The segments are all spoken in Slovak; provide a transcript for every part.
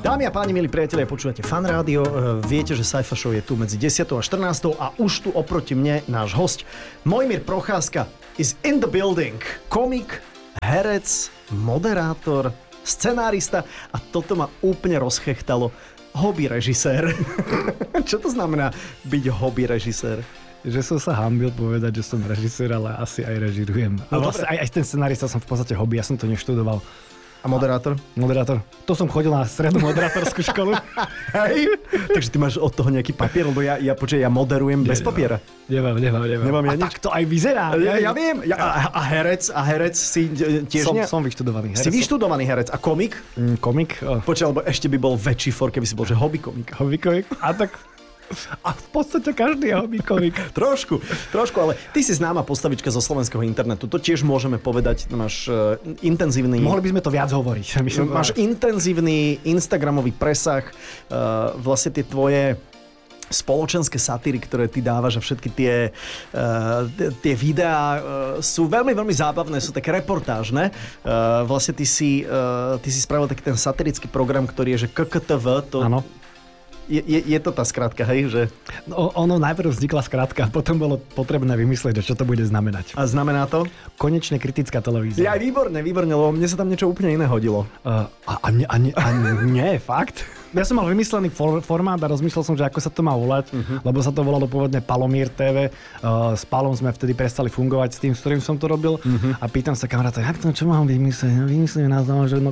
Dámy a páni, milí priatelia, počúvate Fan Rádio. Viete, že Sci-Fi Show je tu medzi 10. a 14. a už tu oproti mne náš host Mojmír Procházka is in the building. Komik, herec, moderátor, scenárista a toto ma úplne rozchechtalo. Hobby režisér. Čo to znamená byť hobby režisér? Že som sa hanbil povedať, že som režisér, ale asi aj režirujem. A vlastne aj ten scenárista som v podstate hobby, ja som to neštudoval. A moderátor? Moderátor. To som chodil na strednú moderátorskú školu. Hej. Takže ty máš od toho nejaký papier, lebo ja moderujem bez papiera. Nemám ja nič. Tak to aj vyzerá. Ja viem. A herec si tiež Som vyštudovaný herec. Si vyštudovaný herec. A komik? Komik. Počkaj, lebo ešte by bol väčší for, keby si bol, že hobby komik. Hobby komik. A v podstate každý je hobby komik. Trošku, ale ty si známa postavička zo slovenského internetu. To tiež môžeme povedať. Máš intenzívny... Mohli by sme to viac hovoriť. Máš intenzívny Instagramový presah. Vlastne tie tvoje spoločenské satíry, ktoré ty dávaš a všetky tie videá sú veľmi, veľmi zábavné, sú také reportážne. Vlastne ty si spravil taký ten satirický program, ktorý je, že KKTV, to... Áno. Je to tá skratka, hej? Že... No, ono najprv vznikla skratka, potom bolo potrebné vymyslieť, čo to bude znamenať. A znamená to? Konečne kritická televízia. Ja, výborné, lebo mne sa tam niečo úplne iné hodilo. Nie, fakt? Ja som mal vymyslený formát a rozmýšľal som, že ako sa to má volať, lebo sa to volalo pôvodne Palomír TV. S Palom sme vtedy prestali fungovať s tým, s ktorým som to robil. A pýtam sa kamaráta, čo mám vymyslieť? Vymyslím názov, že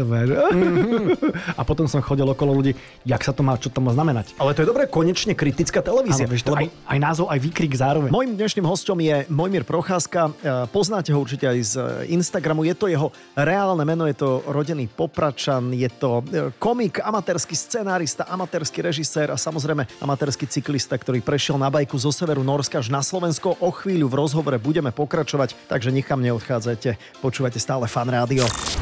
A potom som chodil okolo ľudí, jak sa to má, čo to má znamenať. Ale to je dobré, konečne kritická televízia. Áno, lebo... aj názov, aj výkrik zároveň. Mojím dnešným hosťom je Mojmír Procházka. Poznáte ho určite aj z Instagramu. Je to jeho reálne meno, je to rodený Popračan, je to komik, amatérsky scenárista, amatérsky režisér a samozrejme amatérsky cyklista, ktorý prešiel na bajku zo severu Nórska až na Slovensko. O chvíľu v rozhovore budeme pokračovať, takže nikam neodchádzajte. Počúvate stále Fan Rádio.